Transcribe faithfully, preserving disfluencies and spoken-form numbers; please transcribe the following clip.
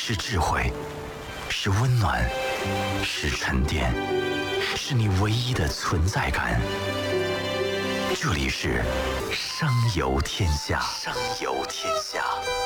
是智慧，是温暖，是沉淀，是你唯一的存在感。这里是声游天下，声游天下。